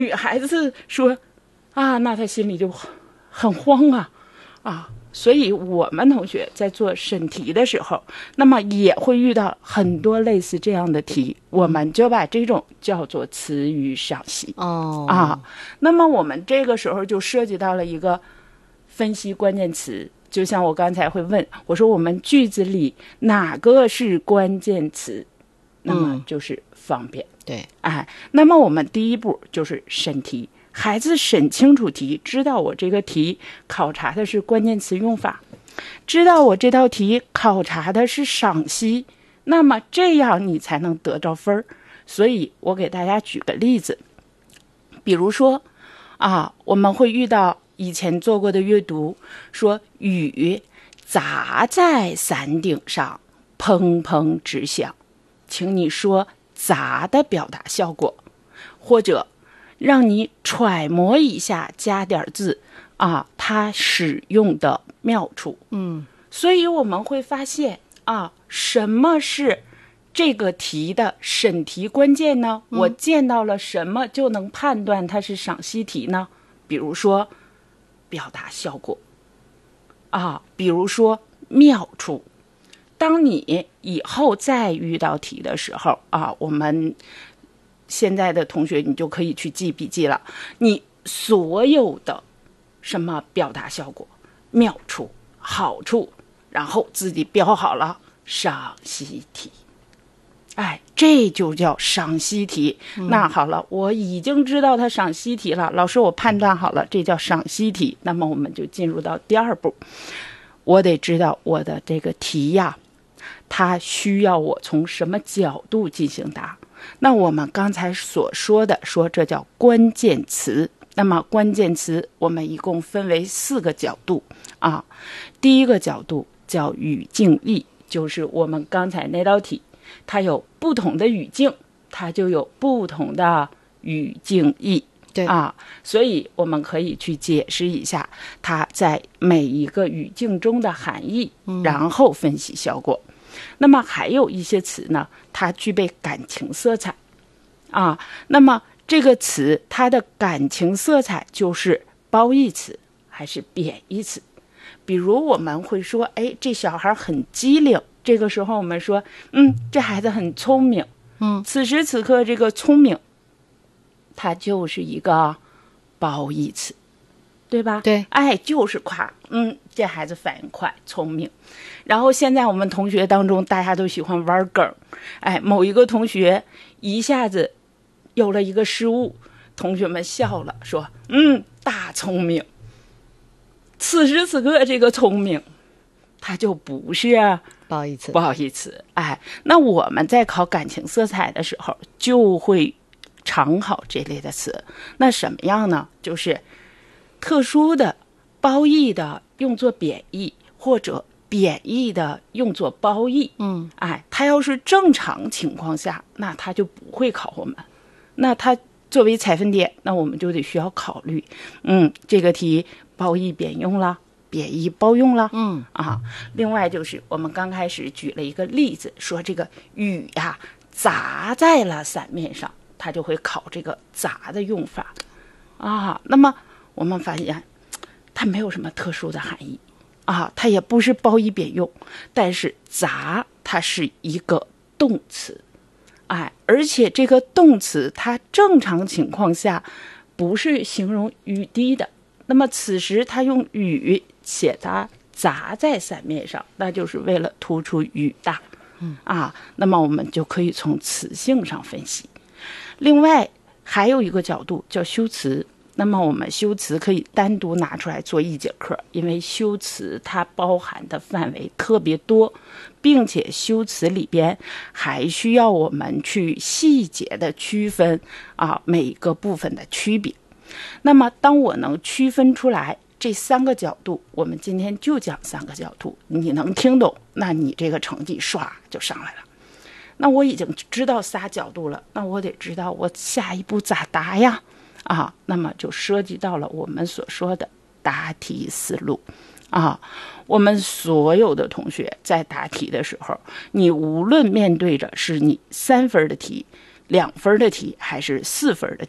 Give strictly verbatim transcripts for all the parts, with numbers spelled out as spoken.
女孩子说啊，那她心里就很慌啊啊。所以我们同学在做审题的时候，那么也会遇到很多类似这样的题，我们就把这种叫做词语赏析。 哦啊，那么我们这个时候就涉及到了一个分析关键词，就像我刚才会问我说，我们句子里哪个是关键词？那么就是方便。 嗯、对， 哎，那么我们第一步就是审题。孩子审清楚题，知道我这个题考察的是关键词用法，知道我这道题考察的是赏析，那么这样你才能得着分儿。所以我给大家举个例子，比如说啊，我们会遇到以前做过的阅读，说雨砸在伞顶上，砰砰直响，请你说砸的表达效果，或者让你揣摩一下，加点字啊，它使用的妙处。 嗯， 所以我们会发现啊，什么是这个题的审题关键呢？嗯、我见到了什么就能判断它是赏析题呢？比如说表达效果啊，比如说妙处。当你以后再遇到题的时候啊，我们现在的同学你就可以去记笔记了，你所有的什么表达效果、妙处、好处，然后自己标好了赏析题。哎，这就叫赏析题。嗯、那好了，我已经知道它赏析题了，老师我判断好了，这叫赏析题。那么我们就进入到第二步，我得知道我的这个题呀，它需要我从什么角度进行答。那我们刚才所说的说这叫关键词，那么关键词我们一共分为四个角度啊。第一个角度叫语境义，就是我们刚才那道题，它有不同的语境，它就有不同的语境义。 对啊，所以我们可以去解释一下它在每一个语境中的含义，嗯、然后分析效果。那么还有一些词呢，它具备感情色彩啊。那么这个词它的感情色彩就是褒义词还是贬义词？比如我们会说，哎，这小孩很机灵，这个时候我们说，嗯，这孩子很聪明。 嗯， 此时此刻这个聪明，它就是一个褒义词，对吧？ 对， 哎，就是夸，嗯，这孩子反应快，聪明。然后现在我们同学当中，大家都喜欢玩梗，哎，某一个同学一下子有了一个失误，同学们笑了，说，嗯，大聪明。此时此刻这个聪明，它就不是褒义词， 褒义词。哎，那我们在考感情色彩的时候，就会常考这类的词。那什么样呢？就是特殊的、褒义的用作贬义，或者贬义的用作褒义。 嗯， 哎，它要是正常情况下，那它就不会考我们。那它作为采分点，那我们就得需要考虑，嗯，这个题褒义贬用了，贬义褒用了。 嗯啊，另外就是我们刚开始举了一个例子，说这个雨呀、啊、砸在了伞面上，它就会考这个砸的用法啊。那么我们发现它没有什么特殊的含义啊，它也不是褒义贬用，但是砸它是一个动词，哎，而且这个动词它正常情况下不是形容雨滴的，那么此时它用雨写它砸在伞面上，那就是为了突出雨大。 嗯啊，那么我们就可以从词性上分析。另外还有一个角度叫修辞，那么我们修辞可以单独拿出来做一节课，因为修辞它包含的范围特别多，并且修辞里边还需要我们去细节的区分啊每一个部分的区别。那么当我能区分出来这三个角度，我们今天就讲三个角度，你能听懂，那你这个成绩唰就上来了。那我已经知道仨角度了，那我得知道我下一步咋答呀？啊，那么就涉及到了我们所说的答题思路啊。我们所有的同学在答题的时候，你无论面对着是你三分的题、两分的题还是四分的题，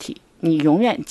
你永远